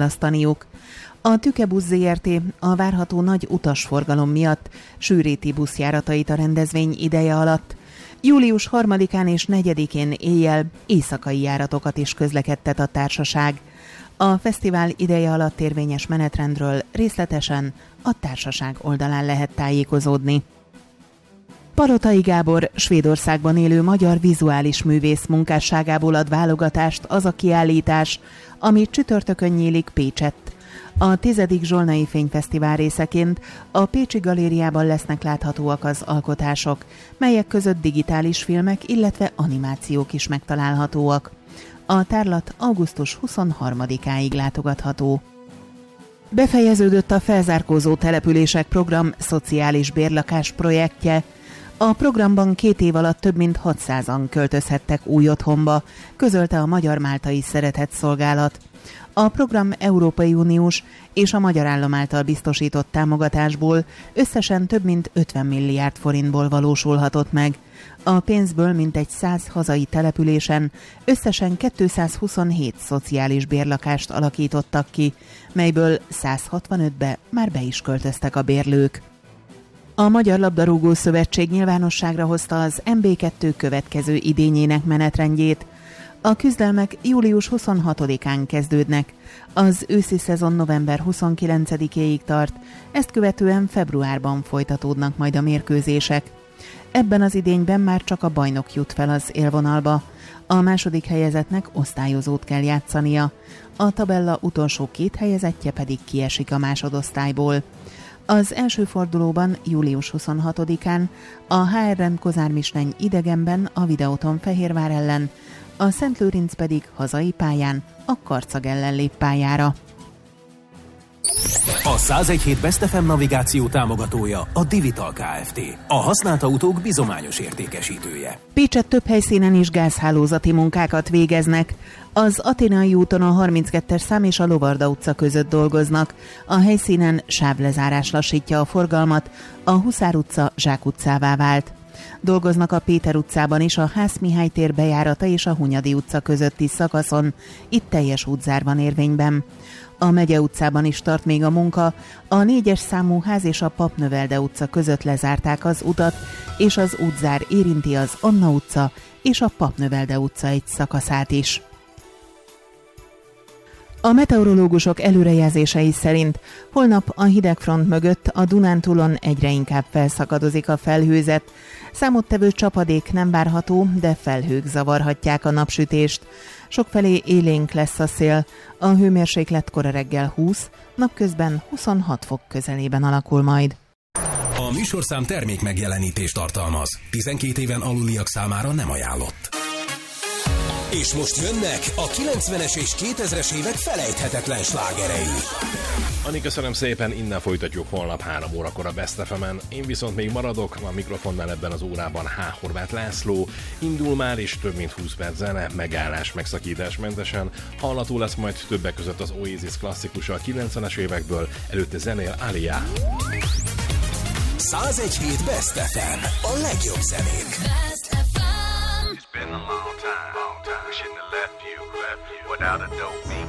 választaniuk. A Tükebusz Zrt. A várható nagy utasforgalom miatt sűríti buszjáratait a rendezvény ideje alatt. Július 3-án és 4-én éjjel éjszakai járatokat is közlekedtet a társaság. A fesztivál ideje alatt érvényes menetrendről részletesen a társaság oldalán lehet tájékozódni. Palotai Gábor Svédországban élő magyar vizuális művész munkásságából ad válogatást az a kiállítás, ami csütörtökön nyílik Pécsett. A 10. Zsolnai Fényfesztivál részeként a Pécsi Galériában lesznek láthatóak az alkotások, melyek között digitális filmek, illetve animációk is megtalálhatóak. A tárlat augusztus 23-áig látogatható. Befejeződött a felzárkózó települések program szociális bérlakás projektje. A programban 2 év alatt több mint 600-an költözhettek új otthonba, közölte a Magyar Máltai Szeretetszolgálat. A program Európai Uniós és a magyar állam által biztosított támogatásból összesen több mint 50 milliárd forintból valósulhatott meg. A pénzből mintegy 100 hazai településen összesen 227 szociális bérlakást alakítottak ki, melyből 165-be már be is költöztek a bérlők. A Magyar Labdarúgó Szövetség nyilvánosságra hozta az MB2 következő idényének menetrendjét. A küzdelmek július 26-án kezdődnek, az őszi szezon november 29-éig tart, ezt követően februárban folytatódnak majd a mérkőzések. Ebben az idényben már csak a bajnok jut fel az élvonalba, a második helyezettnek osztályozót kell játszania, a tabella utolsó 2 helyezettje pedig kiesik a másodosztályból. Az első fordulóban július 26-án a HRM Kozármisneny idegenben a Videóton Fehérvár ellen, a Szentlőrinc pedig hazai pályán a Karcag ellen lép pályára. A 101.7 Best FM navigáció támogatója a Divital Kft. A használt autók bizományos értékesítője. Pécsett több helyszínen is gázhálózati munkákat végeznek. Az Athénai úton a 32-es szám és a Lovarda utca között dolgoznak. A helyszínen sávlezárás lassítja a forgalmat, a Huszár utca Zsák utcává vált. Dolgoznak a Péter utcában is a Hász Mihály tér bejárata és a Hunyadi utca közötti szakaszon, itt teljes útzár van érvényben. A Megye utcában is tart még a munka, a 4-es számú ház és a Papnövelde utca között lezárták az utat, és az útzár érinti az Anna utca és a Papnövelde utca egy szakaszát is. A meteorológusok előrejelzései szerint holnap a hidegfront mögött a Dunántúlon egyre inkább felszakadozik a felhőzet. Számottevő csapadék nem várható, de felhők zavarhatják a napsütést. Sokfelé élénk lesz a szél, a hőmérséklet kora reggel 20, napközben 26 fok közelében alakul majd. A műsorszám termék megjelenítést tartalmaz. 12 éven aluliak számára nem ajánlott. És most jönnek a 90-es és 2000-es évek felejthetetlen slágerei. Anni, köszönöm szépen, innen folytatjuk holnap 3 órakor a Best FM-en. Én viszont még maradok, a mikrofonnál ebben az órában H. Horváth László. Indul már is több mint 20 perc zene, megállás, megszakítás mentesen. Hallható lesz majd többek között az Oasis klasszikusa a 90-es évekből, előtte zenél Alia. 101.7 Best FM, a legjobb zenék. It's been a long time. Shouldn't have left you without a dope beat.